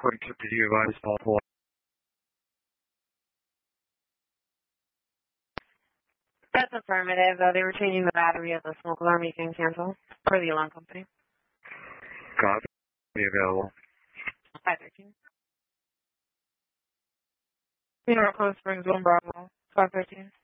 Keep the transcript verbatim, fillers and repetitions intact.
according to review advice Paul. That's affirmative. Uh, they were changing the battery of the smoke alarm. You can cancel for the alarm company. Copy. Be available. five thirteen. Funeral Coast Springs, one Bravo. five thirteen.